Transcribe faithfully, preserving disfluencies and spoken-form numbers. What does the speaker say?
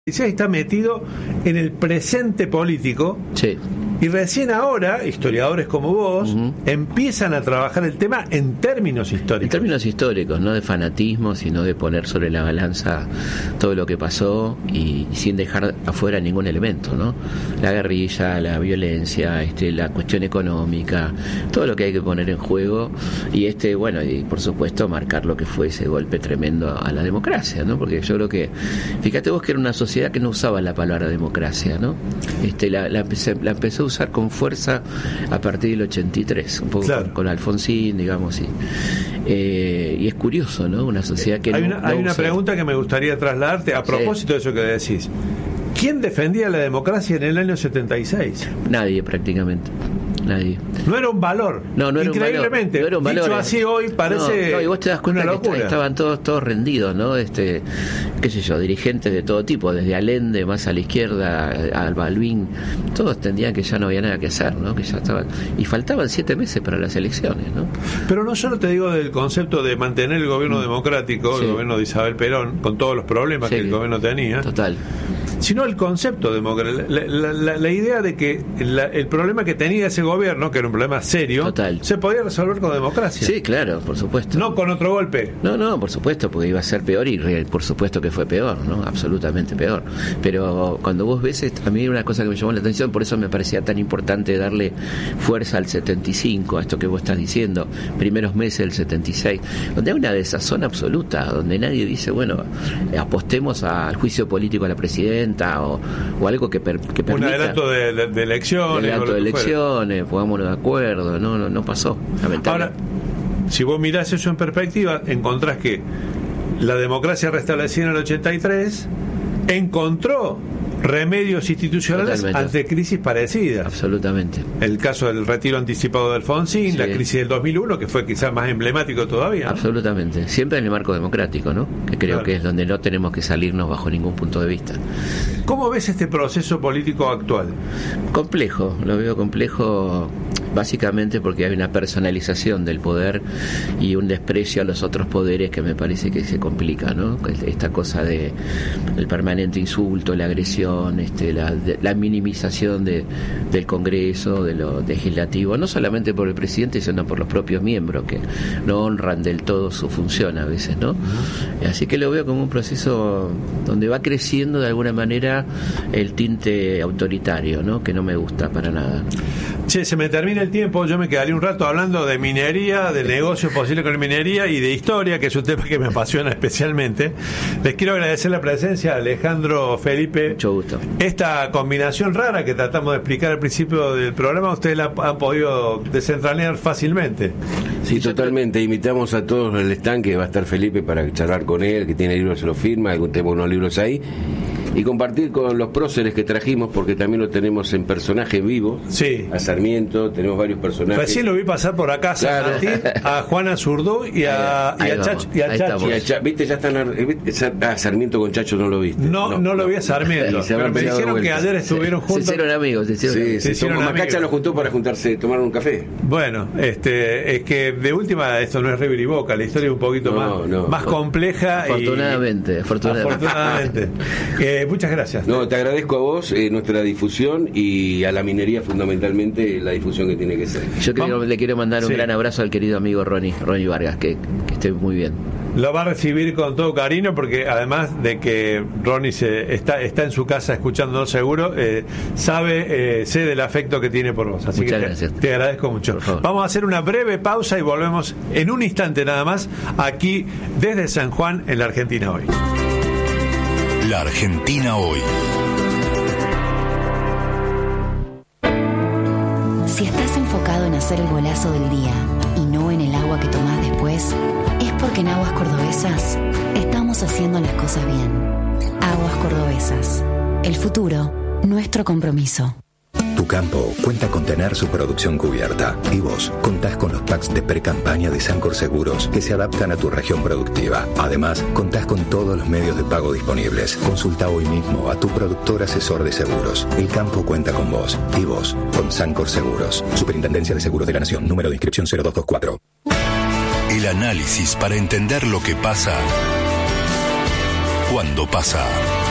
está metido en el presente político. Sí. Y recién ahora, historiadores como vos, uh-huh. empiezan a trabajar el tema en términos históricos. En términos históricos, no de fanatismo, sino de poner sobre la balanza todo lo que pasó y, y sin dejar afuera ningún elemento, ¿no? La guerrilla, la violencia, este, la cuestión económica, todo lo que hay que poner en juego y este, bueno, y por supuesto marcar lo que fue ese golpe tremendo a la democracia, ¿no? Porque yo creo que, fíjate vos que era una sociedad que no usaba la palabra democracia, ¿no? Este, la, la, empecé, la empezó a usar con fuerza a partir del ochenta y tres, un poco claro. con, con Alfonsín, digamos, y, eh, y es curioso, ¿no? Una sociedad que hay no, una, no hay una usa... pregunta que me gustaría trasladarte a propósito sí. de eso que decís. ¿Quién defendía la democracia en el año setenta y seis? Nadie, prácticamente. Nadie. No era un valor. No, no era Increíblemente. Un valor. No era un valor. Dicho así hoy parece no, no, y vos te das cuenta una que locura. Estaban todos todos rendidos, ¿no? Este, qué sé yo, dirigentes de todo tipo, desde Allende más a la izquierda, a Balbín, todos entendían que ya no había nada que hacer, ¿no? Que ya estaban y faltaban siete meses para las elecciones, ¿no? Pero no solo te digo del concepto de mantener el gobierno mm. democrático, sí. el gobierno de Isabel Perón, con todos los problemas sí, que el gobierno tenía. Total. Sino el concepto democrático, la, la, la, la idea de que la, el problema que tenía ese gobierno, que era un problema serio, Total. se podía resolver con democracia. Sí, claro, por supuesto. No con otro golpe. No, no, por supuesto, porque iba a ser peor y por supuesto que fue peor, ¿no? Absolutamente peor. Pero cuando vos ves, a mí una cosa que me llamó la atención, por eso me parecía tan importante darle fuerza al setenta y cinco, a esto que vos estás diciendo, primeros meses del setenta y seis, donde hay una desazón absoluta, donde nadie dice, bueno, apostemos al juicio político a la presidenta, O, o algo que, per, que permita un adelanto de, de, de elecciones, un adelanto de elecciones, pongámonos de acuerdo, no, no, no pasó, lamentablemente. Ahora, si vos mirás eso en perspectiva, encontrás que la democracia restablecida en el ochenta y tres encontró remedios institucionales Totalmente. ante crisis parecidas. Absolutamente. El caso del retiro anticipado de Alfonsín, sí. la crisis del dos mil uno, que fue quizás más emblemático todavía, ¿no? Absolutamente. Siempre en el marco democrático, ¿no? Que creo claro. que es donde no tenemos que salirnos bajo ningún punto de vista. ¿Cómo ves este proceso político actual? Complejo, lo veo complejo básicamente porque hay una personalización del poder y un desprecio a los otros poderes que me parece que se complica, ¿no? Esta cosa de el permanente insulto, la agresión, este, la, de, la minimización de, del Congreso, de lo legislativo, no solamente por el presidente, sino por los propios miembros que no honran del todo su función a veces, ¿no? Uh-huh. Así que lo veo como un proceso donde va creciendo de alguna manera el tinte autoritario, ¿no? Que no me gusta para nada. Che, se me termina el tiempo, yo me quedaría un rato hablando de minería, de negocios posibles con la minería y de historia, que es un tema que me apasiona especialmente. Les quiero agradecer la presencia, Alejandro, Felipe. Mucho gusto. Esta combinación rara que tratamos de explicar al principio del programa, ustedes la han podido desentrañar fácilmente. Sí, totalmente. Invitamos a todos al stand que va a estar Felipe para charlar con él, que tiene libros, se los firma, algún tema, unos libros ahí. Y compartir con los próceres que trajimos, porque también lo tenemos en personaje vivo. Sí. A Sarmiento, tenemos varios personajes. Recién lo vi pasar por acá, San Martín, a Juana Zurdú y a, y a Chacho. Y a Chacho. Y a Cha, ¿Viste? Ya están. Ah, Sarmiento con Chacho no lo viste. No, no, no lo vi a Sarmiento. Pero me dijeron que ayer estuvieron se, juntos. Se hicieron amigos. Se hicieron, sí, se, se hicieron amigos. Macacha lo juntó para juntarse, tomar un café. Bueno, este, es que de última, esto no es River y Boca, la historia es un poquito no, más, no, más no. compleja. Afortunadamente, y, afortunadamente. afortunadamente. eh, muchas gracias. No, te agradezco a vos eh, nuestra difusión y a la minería fundamentalmente la difusión que tiene que ser. Yo quiero, le quiero mandar un sí. gran abrazo al querido amigo Ronnie, Ronnie Vargas, que, que esté muy bien. Lo va a recibir con todo cariño porque además de que Ronnie se, está, está en su casa escuchándonos seguro, eh, sabe, eh, sé del afecto que tiene por vos. Así Muchas que gracias. Te, te agradezco mucho. Vamos a hacer una breve pausa y volvemos en un instante nada más aquí desde San Juan en la Argentina Hoy. La Argentina Hoy. Si estás enfocado en hacer el golazo del día y no en el agua que tomás después, es porque en Aguas Cordobesas estamos haciendo las cosas bien. Aguas Cordobesas. El futuro, nuestro compromiso. Tu campo cuenta con tener su producción cubierta y vos contás con los packs de pre-campaña de Sancor Seguros que se adaptan a tu región productiva. Además, contás con todos los medios de pago disponibles. Consulta hoy mismo a tu productor asesor de seguros. El campo cuenta con vos y vos con Sancor Seguros. Superintendencia de Seguros de la Nación. Número de inscripción cero dos dos cuatro. El análisis para entender lo que pasa cuando pasa.